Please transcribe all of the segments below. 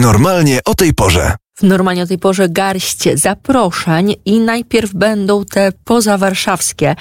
Normalnie o tej porze. Normalnie o tej porze garść zaproszeń i najpierw będą te pozawarszawskie,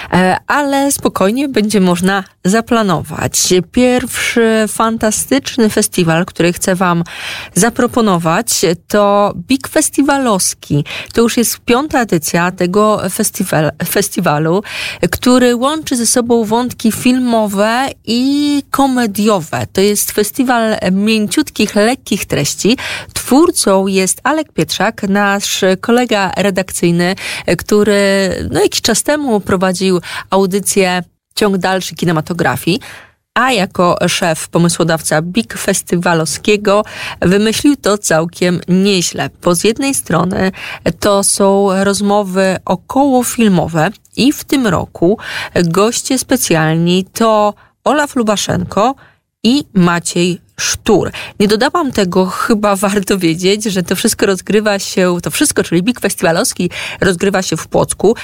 ale spokojnie będzie można zaplanować. Pierwszy fantastyczny festiwal, który chcę Wam zaproponować, to Big Festiwalowski. To już jest 5. edycja tego festiwalu, który łączy ze sobą wątki filmowe i komediowe. To jest festiwal mięciutkich, lekkich treści. Twórcą jest Alek Pietrzak, nasz kolega redakcyjny, który jakiś czas temu prowadził audycję Ciąg dalszy kinematografii, a jako szef, pomysłodawca Big Festiwalowskiego wymyślił to całkiem nieźle. Bo z jednej strony to są rozmowy okołofilmowe i w tym roku goście specjalni to Olaf Lubaszenko i Maciej Sztur. Nie dodałam tego, chyba warto wiedzieć, że to wszystko, czyli Big Festiwalowski, rozgrywa się w Płocku.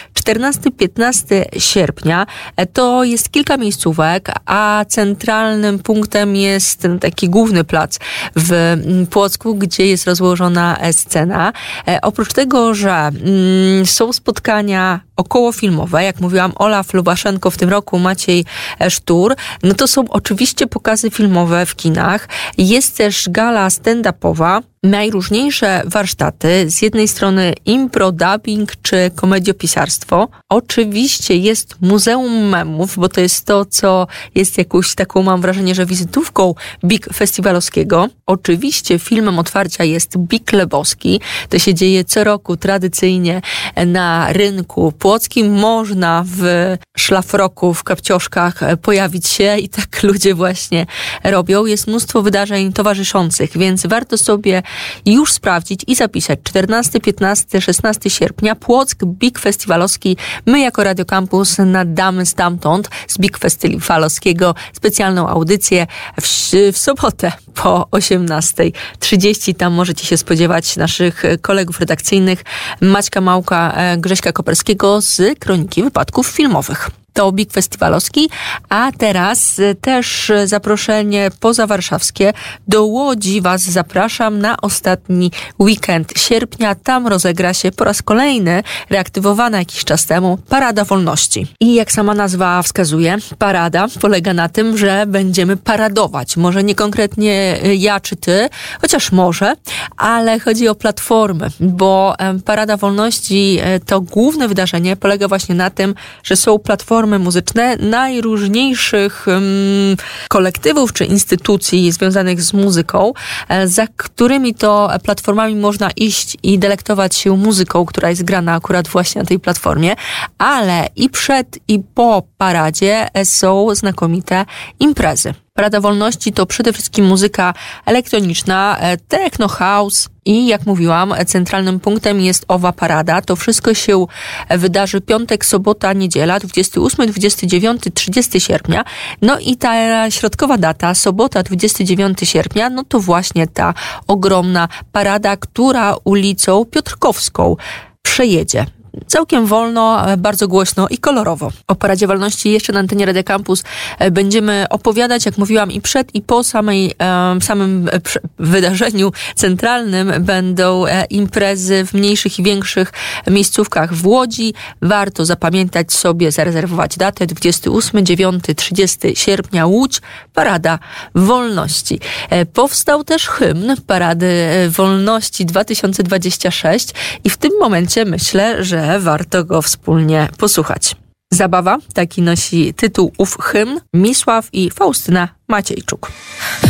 14-15 sierpnia to jest kilka miejscówek, a centralnym punktem jest ten taki główny plac w Płocku, gdzie jest rozłożona scena. Oprócz tego, że są spotkania okołofilmowe, jak mówiłam, Olaf Lubaszenko w tym roku, Maciej Sztur, no to są oczywiście pokazy filmowe w kinach. Jest też gala stand-upowa, najróżniejsze warsztaty, z jednej strony impro, dubbing czy komediopisarstwo. Oczywiście jest Muzeum Memów, bo to jest to, co jest jakąś taką, mam wrażenie, że wizytówką Big Festiwalowskiego. Oczywiście filmem otwarcia jest Big Lebowski. To się dzieje co roku tradycyjnie na rynku płockim. Można w szlafroku, w kapcioszkach pojawić się i tak ludzie właśnie robią. Jest mnóstwo wydarzeń towarzyszących, więc warto sobie już sprawdzić i zapisać 14, 15, 16 sierpnia Płock, Big Festiwalowski. My jako Radio Campus nadamy stamtąd z Big Festiwalowskiego specjalną audycję w sobotę po 18:30. Tam możecie się spodziewać naszych kolegów redakcyjnych Maćka Małka, Grześka Koperskiego z Kroniki Wypadków Filmowych. To Big Festiwalowski, a teraz też zaproszenie pozawarszawskie. Do Łodzi Was zapraszam na ostatni weekend sierpnia. Tam rozegra się po raz kolejny, reaktywowana jakiś czas temu, Parada Wolności. I jak sama nazwa wskazuje, parada polega na tym, że będziemy paradować. Może nie konkretnie ja czy ty, chociaż może, ale chodzi o platformy, bo Parada Wolności to główne wydarzenie polega właśnie na tym, że są platformy muzyczne najróżniejszych kolektywów czy instytucji związanych z muzyką, za którymi to platformami można iść i delektować się muzyką, która jest grana akurat właśnie na tej platformie, ale i przed i po paradzie są znakomite imprezy. Parada Wolności to przede wszystkim muzyka elektroniczna, techno, house i jak mówiłam, centralnym punktem jest owa parada. To wszystko się wydarzy piątek, sobota, niedziela, 28, 29, 30 sierpnia. No i ta środkowa data, sobota, 29 sierpnia, no to właśnie ta ogromna parada, która ulicą Piotrkowską przejedzie. Całkiem wolno, bardzo głośno i kolorowo. O Paradzie Wolności jeszcze na antenie Radio Campus będziemy opowiadać, jak mówiłam, i przed, i po samym wydarzeniu centralnym będą imprezy w mniejszych i większych miejscówkach w Łodzi. Warto zapamiętać sobie, zarezerwować datę 28, 9, 30 sierpnia Łódź, Parada Wolności. Powstał też hymn Parady Wolności 2026 i w tym momencie myślę, że warto go wspólnie posłuchać. Zabawa, taki nosi tytuł ów hymn, Misław i Faustyna Maciejczuk.